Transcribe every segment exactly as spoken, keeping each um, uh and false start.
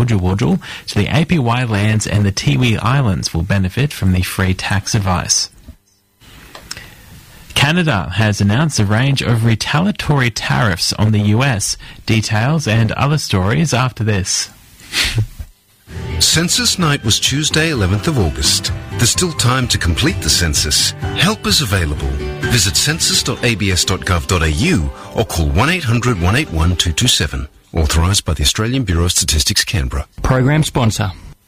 Wujal Wujal to the A P Y lands and the Tiwi Islands will benefit from the free tax advice. Canada has announced a range of retaliatory tariffs on the U S. Details and other stories after this. Census night was Tuesday, eleventh of August. There's still time to complete the census. Help is available. Visit census dot a b s dot gov dot a u or call one eight hundred one eight one two two seven. Authorised by the Australian Bureau of Statistics, Canberra. Program sponsor.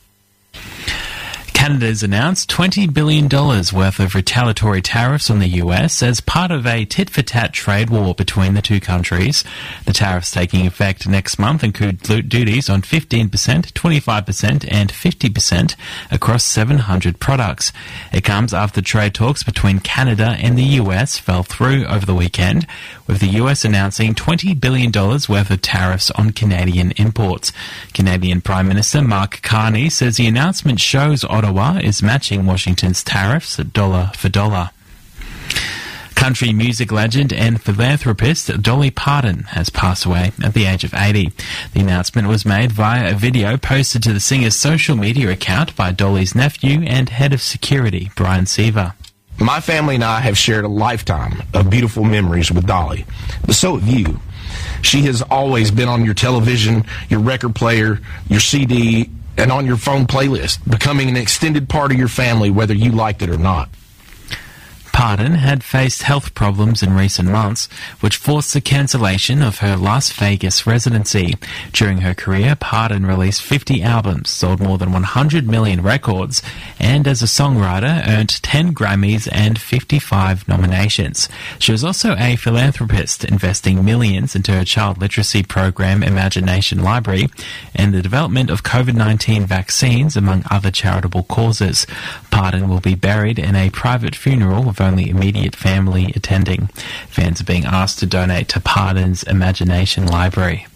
Canada's announced twenty billion dollars worth of retaliatory tariffs on the U S as part of a tit-for-tat trade war between the two countries. The tariffs taking effect next month include duties on fifteen percent, twenty-five percent and fifty percent across seven hundred products. It comes after trade talks between Canada and the U S fell through over the weekend, with the U S announcing twenty billion dollars worth of tariffs on Canadian imports. Canadian Prime Minister Mark Carney says the announcement shows Ottawa is matching Washington's tariffs dollar for dollar. Country music legend and philanthropist Dolly Parton has passed away at the age of eighty. The announcement was made via a video posted to the singer's social media account by Dolly's nephew and head of security, Brian Seaver. My family and I have shared a lifetime of beautiful memories with Dolly, but so have you. She has always been on your television, your record player, your C D, and on your phone playlist, becoming an extended part of your family whether you liked it or not. Parton had faced health problems in recent months, which forced the cancellation of her Las Vegas residency. During her career, Parton released fifty albums, sold more than one hundred million records, and as a songwriter earned ten Grammys and fifty-five nominations. She was also a philanthropist, investing millions into her child literacy program Imagination Library and the development of COVID nineteen vaccines, among other charitable causes. Parton will be buried in a private funeral with only immediate family attending. Fans are being asked to donate to Parton's Imagination Library.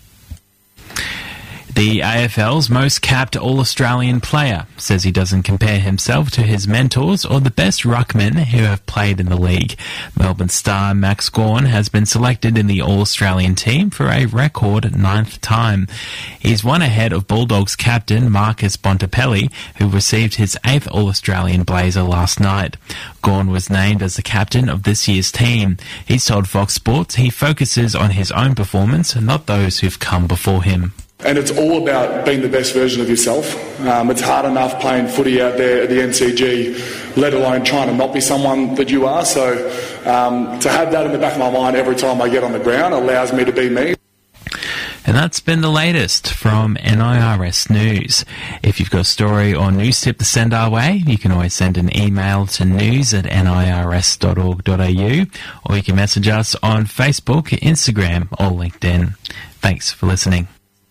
The A F L's most capped All-Australian player says he doesn't compare himself to his mentors or the best ruckmen who have played in the league. Melbourne star Max Gawn has been selected in the All-Australian team for a record ninth time. He's one ahead of Bulldogs captain Marcus Bontempelli, who received his eighth All-Australian blazer last night. Gawn was named as the captain of this year's team. He's told Fox Sports he focuses on his own performance and not those who've come before him. And it's all about being the best version of yourself. Um, it's hard enough playing footy out there at the N C G, let alone trying to not be someone that you are. So um, to have that in the back of my mind every time I get on the ground allows me to be me. And that's been the latest from N I R S News. If you've got a story or news tip to send our way, you can always send an email to news at n i r s dot org dot a u, or you can message us on Facebook, Instagram or LinkedIn. Thanks for listening.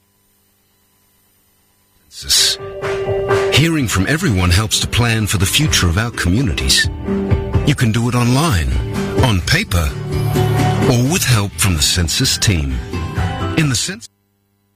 Hearing from everyone helps to plan for the future of our communities. You can do it online, on paper, or with help from the Census team. In the Census